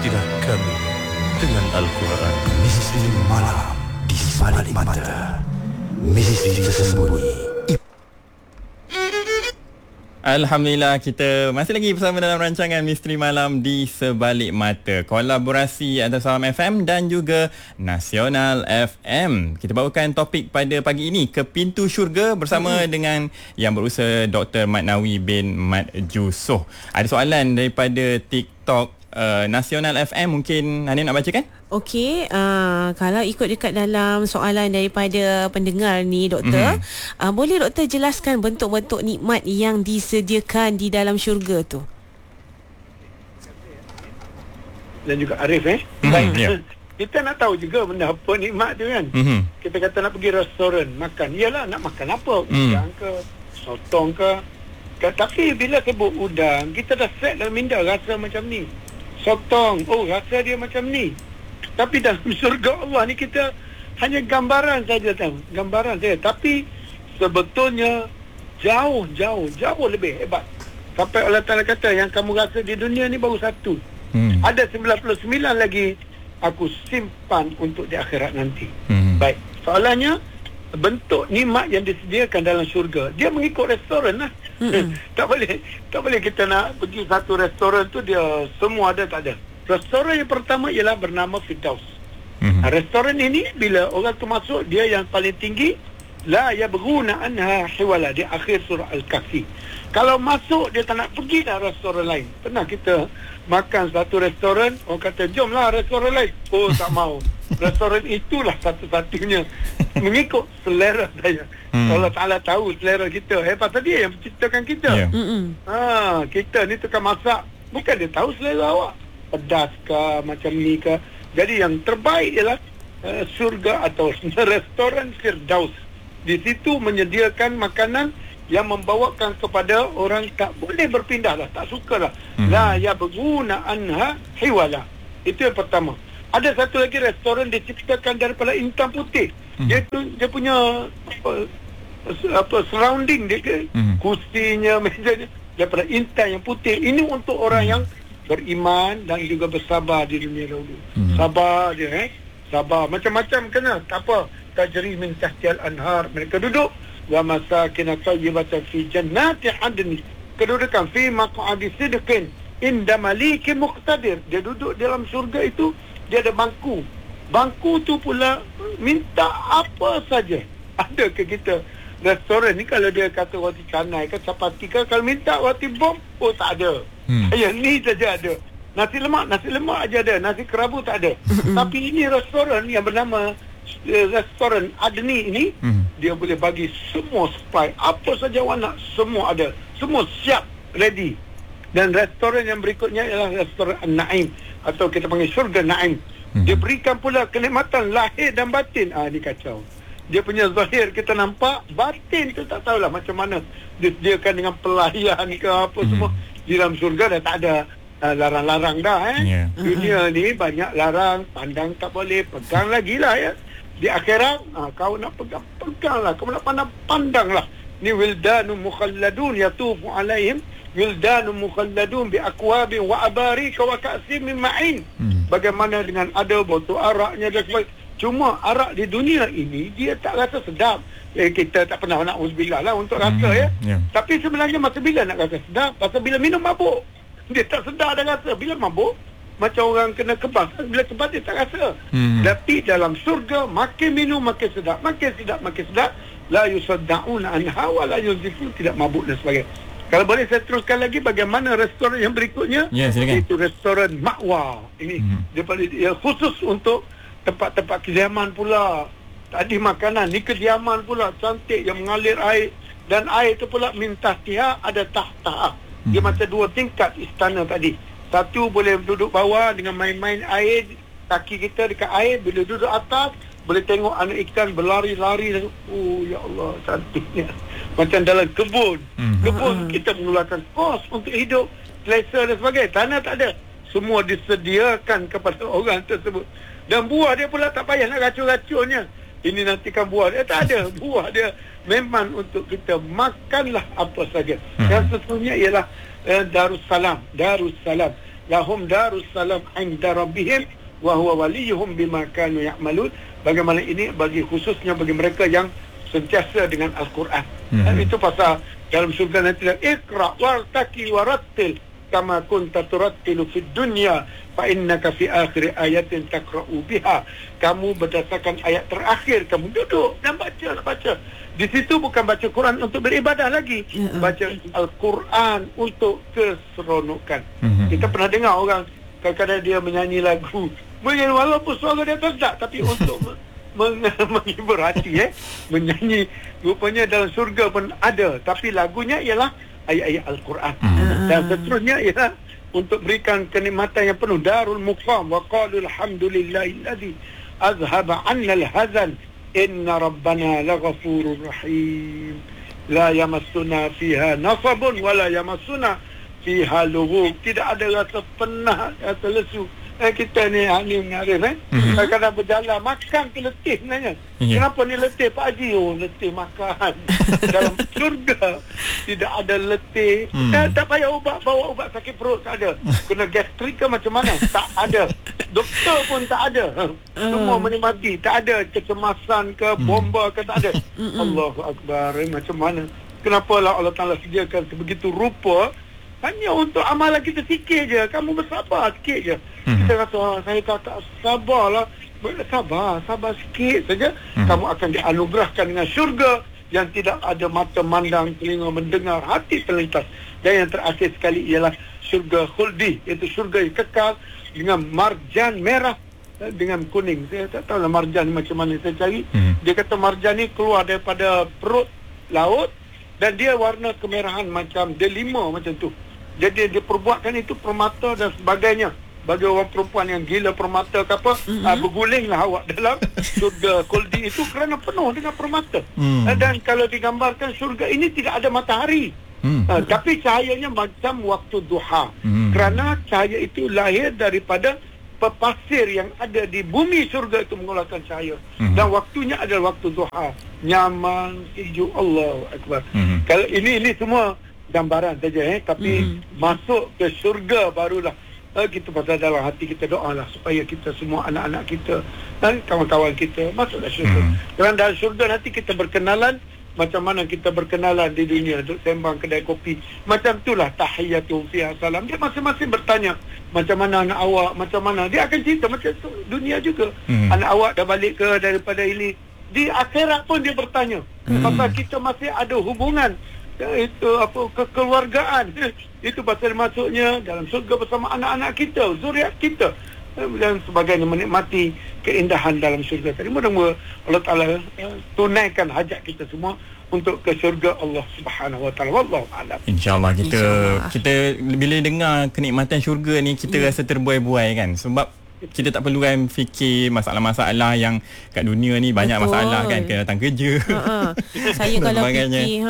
Ikutilah kami dengan Al-Quran. Misteri malam di sebalik mata. Misteri tersembunyi. Alhamdulillah, kita masih lagi bersama dalam rancangan Misteri Malam di Sebalik Mata, kolaborasi antara Salam FM dan juga Nasional FM. Kita bawakan topik pada pagi ini, ke pintu syurga, bersama dengan yang berusaha Dr. Mat Nawi bin Mat Jusoh. Ada soalan daripada TikTok Nasional FM, mungkin Hania nak bacakan? Okey, kalau ikut dekat dalam soalan daripada pendengar ni, doktor, boleh doktor jelaskan bentuk-bentuk nikmat yang disediakan di dalam syurga tu? Dan juga Arif baik. Yeah. Kita nak tahu juga benda apa nikmat tu kan. Kita kata nak pergi restoran makan, iyalah nak makan apa, udang ke, sotong ke. Tapi bila sebut udang, kita dah set dalam minda rasa macam ni. Sotong, oh rasa dia macam ni. Tapi dalam syurga Allah ni kita hanya gambaran saja tahu. Gambaran saja. Tapi sebetulnya jauh lebih hebat. Sampai Allah Ta'ala kata yang kamu rasa di dunia ni baru satu. Ada 99 lagi aku simpan untuk di akhirat nanti. Baik. Soalannya, bentuk nikmat yang disediakan dalam syurga, dia mengikut restoran lah. Tak boleh kita nak pergi satu restoran tu dia semua ada, tak ada. Restoran yang pertama ialah bernama Firdaus. Restoran ini bila orang tu masuk, dia yang paling tinggi, la yabghuna anha hiwala, di akhir surah Al-Kahfi. Kalau masuk dia tak nak pergi dah restoran lain. Pernah kita makan satu restoran, orang kata jomlah restoran lain, oh tak mau. Restoran itulah satu-satunya mengikut selera saya. Allah Ta'ala tahu selera kita. Pasal dia yang menciptakan kita. Kita ni tukang masak, bukan dia tahu selera awak, pedas ke macam ni ke. Jadi yang terbaik ialah surga atau restoran Firdaus. Di situ menyediakan makanan yang membawakan kepada orang tak boleh berpindah lah, tak suka lah. La yabghuna anha hiwala. Itu yang pertama. Ada satu lagi restoran diciptakan daripada intan putih. Dia punya surrounding dia, kursinya, mejanya daripada intan yang putih. Ini untuk orang yang beriman dan juga bersabar di dunia dahulu. Sabar dia, sabar. Macam-macam kena, tak apa. Tajri min tahtial anhar. Mereka duduk wa masakin tayyibatan fi jannati adn. Kedudukan fi maq'adi sidqin inda malikin muqtadir. Dia duduk dalam syurga itu, dia ada bangku. Bangku tu pula minta apa saja. Ada ke kita restoran ni kalau dia kata roti canai ke chapati ke, kalau minta roti bom, oh tak ada. Yang ni saja ada. Nasi lemak aja ada. Nasi kerabu tak ada. Tapi ini restoran yang bernama restoran Adni ini, dia boleh bagi semua supply. Apa saja awak nak, semua ada. Semua siap, ready. Dan restoran yang berikutnya ialah restoran An-Naim, atau kita panggil syurga Naim. Dia berikan pula kenikmatan lahir dan batin. Ni kacau. Dia punya zahir kita nampak, batin tu tak tahulah macam mana. Disediakan dengan pelayan ke apa semua. Di dalam syurga dah tak ada larang-larang dah. Dunia ni banyak larang, pandang tak boleh, pegang lagi lah ya. Di akhirat, kau nak pegang lah, kau nak pandang lah. Ni wildanun mukhalladun yatufu alaihim wildanun mukhalladun bi akwabin wa abarika wa ka'sin min ma'in. Bagaimana dengan ada botol araknya dan sebagainya. Cuma arak di dunia ini dia tak rasa sedap. Kita tak pernah nak uzbillah lah untuk rasa Tapi sebenarnya masa bila nak rasa sedap? Pasal bila minum mabuk, dia tak sedar dah rasa. Bila mabuk, macam orang kena kebas, bila kebas dia tak rasa. Tapi dalam surga, makin minum makin sedap, makin sedap. La yusaddaun anha wa la yuzifun, tidak mabuk dan sebagainya. Kalau boleh saya teruskan lagi bagaimana restoran yang berikutnya. Itu restoran Ma'wa. Ini dia khusus untuk tempat-tempat kediaman pula. Tadi makanan, ni kediaman pula cantik yang mengalir air. Dan air itu pula min tahtiha ada tahta. Dia macam dua tingkat istana tadi. Satu boleh duduk bawah dengan main-main air, kaki kita dekat air. Bila duduk atas, boleh tengok anak ikan berlari-lari. Oh ya Allah, cantiknya. Macam dalam kebun. Kebun kita mengeluarkan kos untuk hidup, selesa dan sebagainya. Tanah tak ada. Semua disediakan kepada orang tersebut. Dan buah dia pula tak payah nak racun-racunnya. Ini nantikan buah dia, tak ada. Buah dia memang untuk kita makanlah apa saja. Yang sesungguhnya ialah Darussalam. lahum darussalam 'inda rabbihim wa huwa waliyuhum bima kanu ya'malun. Bagaimana ini bagi khususnya bagi mereka yang sentiasa dengan Al-Quran. Dan itu pasal dalam surga nanti, Iqra wartaqi warattil kama kunta turattilu fid dunya fa innaka fi akhir ayatin taqra'u biha. Kamu berdasarkan ayat terakhir kamu duduk dan baca. Di situ bukan baca Quran untuk beribadah lagi, baca Al-Quran untuk keseronokan. Kita pernah dengar orang kadang-kadang dia menyanyi lagu, walaupun suara dia terdak, tapi untuk menghibur hati, menyanyi. Rupanya dalam surga pun ada, tapi lagunya ialah ayat-ayat Al-Quran. Dan seterusnya ialah untuk berikan kenikmatan yang penuh. Darul Muqam wa qalu alhamdulillahilladzi azhaba 'anna al-hazan inna rabbana laghafurur rahim la yamassuna fiha nasabun wa la yamassuna fiha lughub. Tidak ada rasa penat atau lesu. Kita ni Arif, kadang-kadang berjalan makan ke letih sebenarnya. Kenapa ni letih Pak Haji? Oh, letih makan. Dalam surga tidak ada letih. Tak payah bawa ubat sakit perut, tak ada. Kena gastrik ke macam mana? Tak ada. Doktor pun tak ada. Semua menikmati. Tak ada kecemasan ke, bomba ke, tak ada. Allahu Akbar. Macam mana? Kenapa lah Allah Ta'ala sediakan sebegitu rupa hanya untuk amalan kita sikit je. Kamu bersabar sikit je. Kita rasa saya tak sabarlah. Sabar sikit saja. Kamu akan dianugerahkan dengan syurga yang tidak ada mata mandang, telinga mendengar, hati terlintas. Dan yang terakhir sekali ialah syurga khuldi, iaitu syurga yang kekal dengan marjan merah dengan kuning. Saya tak tahu lah marjan macam mana saya cari. Dia kata marjan ni keluar daripada perut laut dan dia warna kemerahan macam delima macam tu. Jadi dia perbuatkan itu permata dan sebagainya. Bagi orang perempuan yang gila permata ke apa, bergulinglah awak dalam syurga khuldi itu kerana penuh dengan permata. Dan kalau digambarkan syurga ini tidak ada matahari. Tapi cahayanya macam waktu duha. Kerana cahaya itu lahir daripada pepasir yang ada di bumi syurga itu mengeluarkan cahaya. Dan waktunya adalah waktu duha. Nyaman, sejuk, Allahu Akbar. Kalau ini semua gambaran saja, tapi masuk ke syurga barulah kita pasal dalam hati kita doalah supaya kita semua anak-anak kita dan kawan-kawan kita masuklah syurga. Kerana dalam syurga nanti kita berkenalan macam mana kita berkenalan di dunia, duduk sembang kedai kopi. Macam itulah tahiyyatuhum fiha salam. Dia masing-masing bertanya macam mana anak awak, macam mana. Dia akan cerita macam tu dunia juga. Anak awak dah balik ke daripada ini. Di akhirat pun dia bertanya. Pasal kita masih ada hubungan, itu apa, kekeluargaan. Itu pasal masuknya dalam surga bersama anak-anak kita, zuriat kita dan sebagainya, menikmati keindahan dalam syurga tadi. Mudah-mudahan Allah Ta'ala tunaikan hajat kita semua untuk ke syurga Allah Subhanahu Wa Ta'ala. Wallahu a'lam. InsyaAllah kita bila dengar kenikmatan syurga ni, kita rasa terbuai-buai kan, sebab kita tak perlu kan fikir masalah-masalah yang kat dunia ni. Banyak masalah kan, kena datang kerja. Saya kalau fikir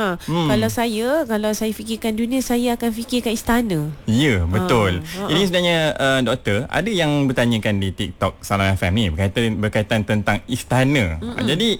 kalau saya fikirkan dunia, saya akan fikirkan istana. Ya, betul. Ini sebenarnya doktor, ada yang bertanyakan di TikTok Salam FM ni berkaitan tentang istana. Jadi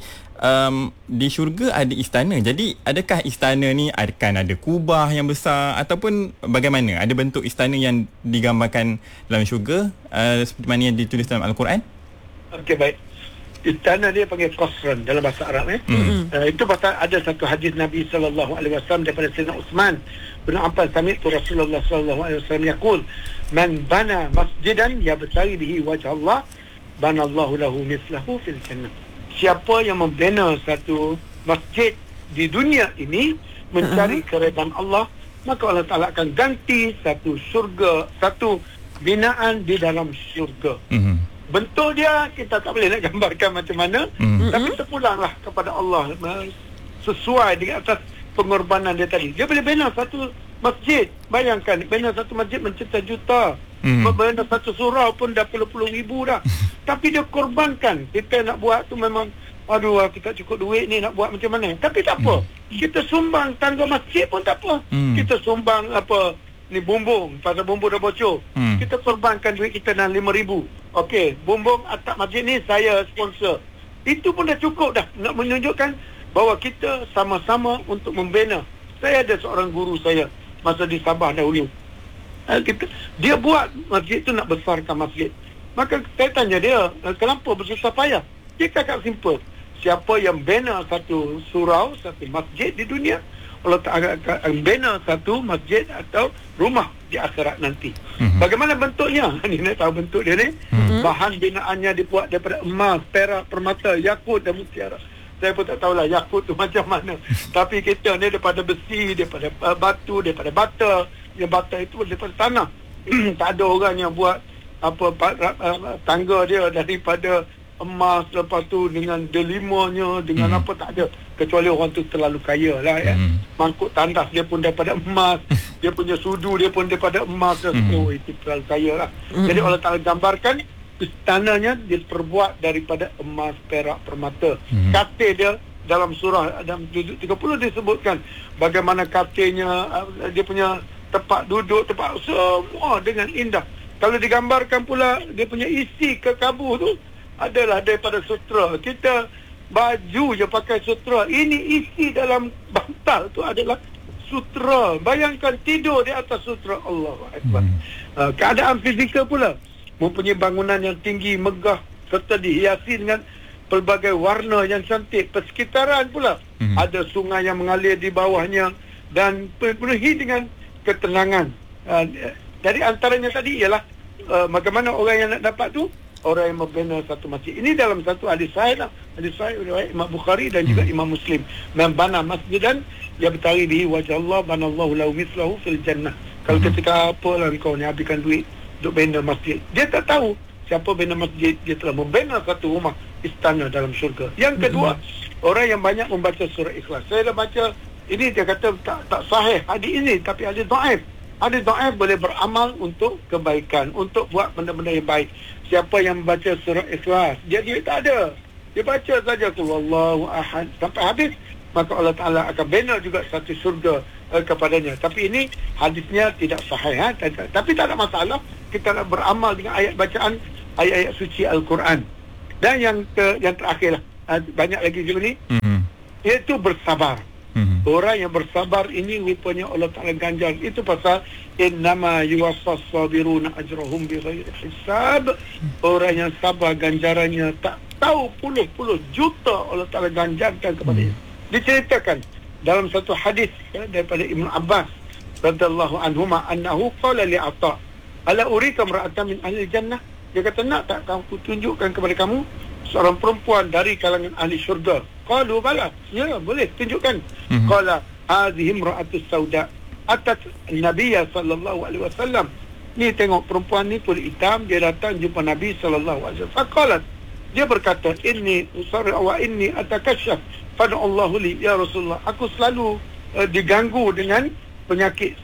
di syurga ada istana. Jadi adakah istana ni akan ada kubah yang besar ataupun bagaimana? Ada bentuk istana yang digambarkan dalam syurga seperti mana yang ditulis dalam Al-Quran? Okey, baik. Istana dia panggil qasran dalam bahasa Arab. Itu pasal ada satu hadis Nabi SAW daripada Sayyidina Uthman bin Affan, sami'tu Rasulullah SAW yaqul, man bana masjidan yabtaghi bihi wajh Allah, banallahu lahu mithlahu fil jannah. Siapa yang membina satu masjid di dunia ini mencari keredaan Allah, maka Allah Ta'ala akan ganti satu syurga, satu binaan di dalam syurga. Bentuk dia kita tak boleh nak gambarkan macam mana, tapi terpulanglah kepada Allah sesuai dengan atas pengorbanan dia tadi. Dia boleh bina satu masjid. Bayangkan, bina satu masjid mencipta juta. Bina satu surau pun dah puluh-puluh ribu dah. Tapi dia korbankan. Kita nak buat tu memang, aduh, kita cukup duit ni nak buat macam mana. Tapi tak apa. Kita sumbang tangga masjid pun tak apa. Kita sumbang apa ni, bumbung. Pasal bumbung dah bocor. Kita korbankan duit kita dalam 5,000. Okey, bumbung atap masjid ni saya sponsor. Itu pun dah cukup dah. Nak menunjukkan bahawa kita sama-sama untuk membina. Saya ada seorang guru saya masa di Sabah dahulu. Dia buat masjid tu nak besarkan masjid. Maka saya tanya dia, kenapa bersusah payah? Dia cakap simple. Siapa yang bina satu surau, satu masjid di dunia, Allah Ta'ala akan bina satu masjid atau rumah di akhirat nanti. Bagaimana bentuknya? Ni nak tahu bentuk dia ni. Bahan binaannya dibuat daripada emas, perak, permata, yakut dan mutiara. Saya pun tak tahulah yakut tu macam mana. Tapi kita ni daripada besi, daripada batu, daripada bata. Yang bata itu daripada tanah. Tak ada orang yang buat tangga dia daripada emas, lepas tu dengan delimanya, dengan apa, tak ada. Kecuali orang tu terlalu kaya lah ya. Mangkuk tandas dia pun daripada emas, dia punya sudu dia pun daripada emas. Oh, itu terlalu kaya lah. Jadi Allah Ta'ala gambarkan istananya diperbuat daripada emas, perak, permata. Katil dia dalam surah Adam 30 disebutkan bagaimana katilnya, dia punya tempat duduk, tempat semua dengan indah. Kalau digambarkan pula dia punya isi ke kabur tu adalah daripada sutra. Kita baju je pakai sutra. Ini isi dalam bantal tu adalah sutra. Bayangkan tidur di atas sutra. Allahu Akbar. Keadaan fizikal pula, mempunyai bangunan yang tinggi, megah, serta dihiasi dengan pelbagai warna yang cantik. Persekitaran pula ada sungai yang mengalir di bawahnya dan penuhi dengan ketenangan. Dari antaranya tadi ialah bagaimana orang yang nak dapat tu, orang yang membina satu masjid. Ini dalam satu hadis sahih lah. Hadis sahih riwayat Imam Bukhari dan juga Imam Muslim. Man bana masjidan yabtaghi bihi wajha Allah banallahu lahu mithlahu fil jannah. Kalau ketika apalah kau ni habiskan duit untuk bina masjid, dia tak tahu siapa bina masjid, dia telah membina satu rumah istana dalam syurga. Yang kedua, orang yang banyak membaca surah Ikhlas. Saya dah baca ini, dia kata tak sahih hadis ini, tapi hadis dhaif. Hadis dhaif boleh beramal untuk kebaikan, untuk buat benda-benda yang baik. Siapa yang membaca surah Ikhlas, dia tak ada, dia baca saja tu wallahu ahad sampai habis, maka Allah Ta'ala akan bina juga satu syurga kepadanya. Tapi ini hadisnya tidak sahih, tapi tak ada masalah. Kita nak beramal dengan ayat bacaan ayat-ayat suci Al-Quran. Dan yang terakhir lah, banyak lagi juga ni, iaitu bersabar. Orang yang bersabar ini rupanya Allah Ta'ala ganjar. Itu pasal innama yuwaffas sabiruna ajrahum bighairi hisab. Orang yang sabar ganjarannya tak tahu puluh-puluh juta Allah Ta'ala ganjarkan kepadanya. Diceritakan dalam satu hadis daripada Ibn Abbas radhiyallahu anhuma annahu qala li Atha ala urika imra'atan min ahli jannah. Dia kata, nak tak aku tunjukkan kepada kamu seorang perempuan dari kalangan ahli syurga? Qalu bala, ya boleh tunjukkan. Qala hadhihi imra'atus sauda atat Nabiya sallallahu alaihi wasallam. Ni tengok perempuan ni kulit hitam, dia datang jumpa Nabi sallallahu alaihi wasallam. Faqalat, dia berkata, inni usarri wa inni atakashaf fad'u Allahu li ya Rasulullah. Aku selalu diganggu dengan penyakit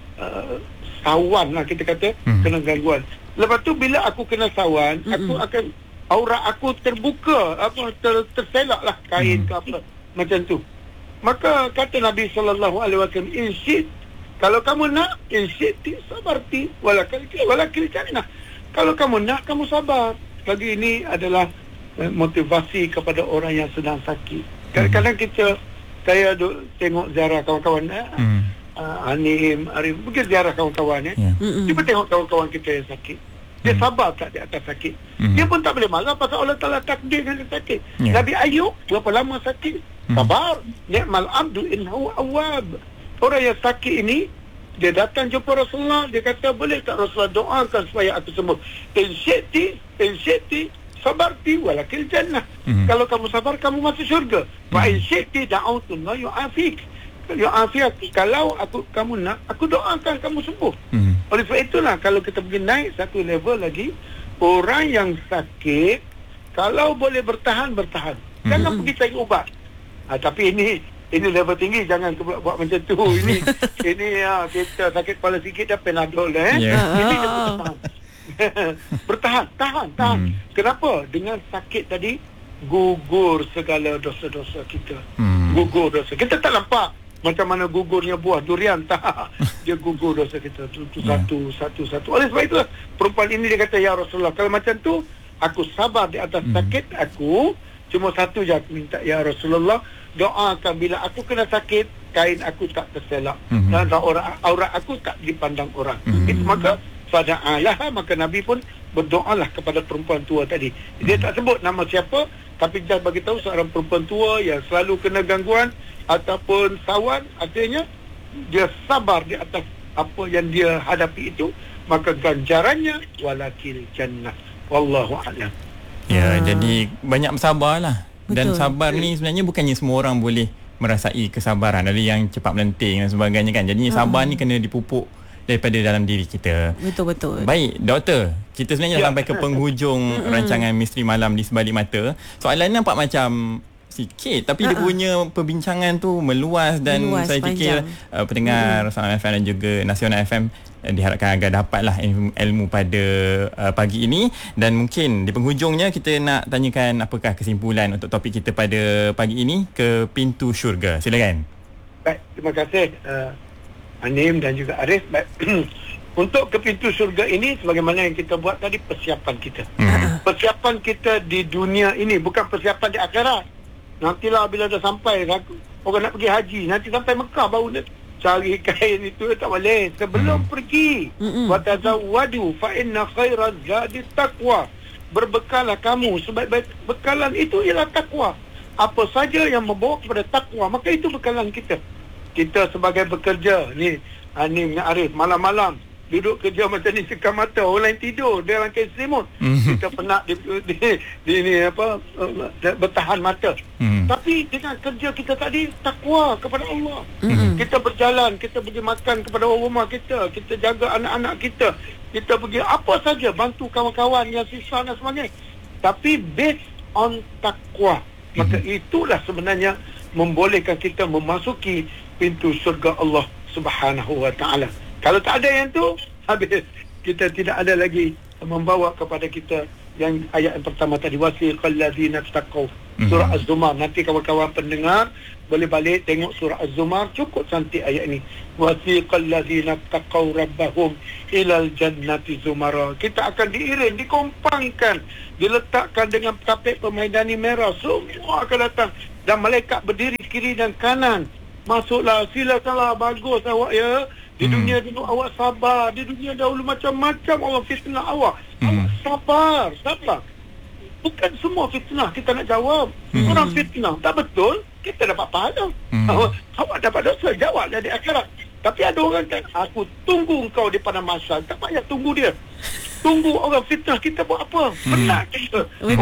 sawan lah, kita kata kena gangguan. Lepas tu bila aku kena sawan, aku akan aurat aku terbuka, terselak lah kain ke apa macam tu. Maka kata Nabi sallallahu alaihi wasallam, insyid, kalau kamu nak, insyid sabarti walakil jannah. Kalau kamu nak, kamu sabar. Lagi ini adalah motivasi kepada orang yang sedang sakit. Kadang-kadang saya tengok ziarah kawan-kawan, Hanim, Arif, mungkin ziarah kawan-kawan cuba tengok kawan-kawan kita yang sakit. Dia sabar tak di atas sakit. Dia pun tak boleh marah pasal Allah Ta'ala takdirkan dia sakit. Nabi Ayub berapa lama sakit? Sabar. Ni'mal abdu innahu awwab. Orang yang sakit ini, dia datang jumpa Rasulullah, dia kata, boleh tak Rasulullah doakan supaya aku sembuh? Insyiti sabarti walakil jannah. Kalau kamu sabar, kamu masuk syurga. Wa insyiti da'autullah yu'afik. Kalau kamu nak, aku doakan kamu sembuh. Oleh sebab itulah, kalau kita pergi naik satu level lagi, orang yang sakit kalau boleh bertahan, jangan pergi cari ubat. Tapi ini level tinggi, jangan buat macam tu. Ini kita sakit kepala sikit dah Panadol dah. Ini bertahan. Tahan. Kenapa? Dengan sakit tadi gugur segala dosa-dosa kita. Gugur dosa. Kita tak nampak macam mana gugurnya buah durian, tak. Dia gugur dosa kita satu. Oleh sebab itulah perempuan ini dia kata, ya Rasulullah, kalau macam tu aku sabar di atas sakit aku, cuma satu je aku minta, ya Rasulullah, doakan bila aku kena sakit, kain aku tak terselak dan aurat aku tak dipandang orang. Maka fada'alaha, maka Nabi pun berdoalah kepada perempuan tua tadi. Dia tak sebut nama siapa, tapi dia bagi tahu seorang perempuan tua yang selalu kena gangguan ataupun sawan, artinya dia sabar di atas apa yang dia hadapi itu, maka ganjarannya walakil jannah. Wallahu a'lam. Ya, jadi banyak bersabarlah. Dan Betul. sabar ni sebenarnya bukannya semua orang boleh merasai kesabaran. Ada yang cepat melenting dan sebagainya kan. Jadi sabar ni kena dipupuk daripada dalam diri kita. Betul. Baik, doktor. Kita sebenarnya dah sampai ke penghujung rancangan Misteri Malam di Sebalik Mata. Soalan nampak macam sikit, tapi dia punya perbincangan tu meluas dan Meluas, saya fikir pendengar Salam FM dan juga Nasional FM diharapkan agar dapatlah ilmu pada pagi ini. Dan mungkin di penghujungnya kita nak tanyakan apakah kesimpulan untuk topik kita pada pagi ini, ke pintu syurga. Silakan. Baik, terima kasih Anim dan juga Arif. Baik. Untuk ke pintu syurga ini, sebagaimana yang kita buat tadi, persiapan kita. Persiapan kita di dunia ini, bukan persiapan di akhirat. Nantilah bila dah sampai, orang nak pergi haji, nanti sampai Mekah baru nak cari kain itu, tak boleh. Sebelum pergi, wa tazawwadu fa inna khairaz zadi taqwa. Berbekalah kamu, sebaik-baik bekalan itu ialah takwa. Apa saja yang membawa kepada takwa, maka itu bekalan kita. Kita sebagai bekerja ni, Anim dengan Arif, malam-malam duduk kerja macam ni, sekam mata, orang lain tidur, dia rangkai selimut. Kita penat di bertahan mata. Tapi dengan kerja kita tadi, takwa kepada Allah. Kita berjalan, kita pergi makan kepada orang rumah kita, kita jaga anak-anak kita, kita pergi apa saja, bantu kawan-kawan yang susah dan sebagainya, tapi based on takwa. Maka itulah sebenarnya membolehkan kita memasuki pintu surga Allah Subhanahu wa ta'ala. Kalau tak ada yang tu, habis. Kita tidak ada lagi membawa kepada kita yang ayat yang pertama tadi, wasiqal ladzina taqaw. Surah Az-Zumar. Nanti kawan-kawan pendengar boleh balik tengok surah Az-Zumar, cukup cantik ayat ini. Wasiqal ladzina taqaw rabbahum ilal jannati zumara. Kita akan diiring, dikompangkan, diletakkan dengan tapik permaidani merah, semua akan datang dan malaikat berdiri kiri dan kanan. Masuklah, silakanlah, bagus awak ya. Di dunia dulu awak sabar. Di dunia dahulu macam-macam orang fitnah awak. Awak sabar. Bukan semua fitnah kita nak jawab. Orang fitnah tak betul, kita dapat pahala. Awak dapat dosa, jawablah di akhirat. Tapi ada orang kan, aku tunggu engkau di padang mahsyar. Tak payah tunggu dia. Tunggu orang fitnah kita buat apa? Penat kita.